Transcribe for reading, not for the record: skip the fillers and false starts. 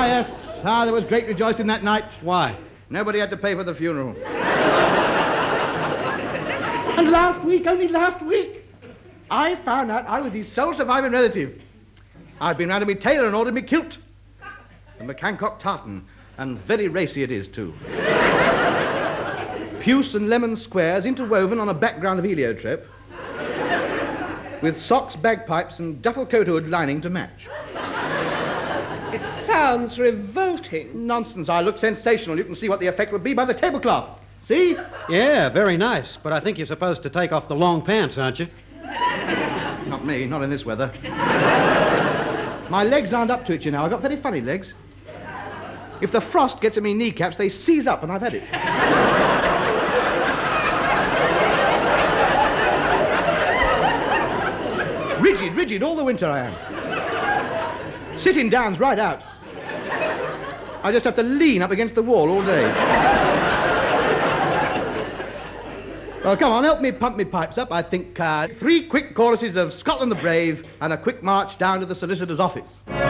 yes. There was great rejoicing that night. Why? Nobody had to pay for the funeral. And last week, only last week, I found out I was his sole surviving relative. I've been round to me tailor and ordered me kilt. The McHancock tartan, and very racy it is, too. Puce and lemon squares interwoven on a background of heliotrope, with socks, bagpipes, and duffel coat hood lining to match. It sounds revolting. Nonsense, I look sensational. You can see what the effect would be by the tablecloth. See? Yeah, very nice. But I think you're supposed to take off the long pants, aren't you? Not me, not in this weather. My legs aren't up to it, you know. I've got very funny legs. If the frost gets in me kneecaps, they seize up, and I've had it. Rigid all the winter I am. Sitting down's right out. I just have to lean up against the wall all day. Well, come on, help me pump me pipes up. I think 3 quick choruses of Scotland the Brave and a quick march down to the solicitor's office.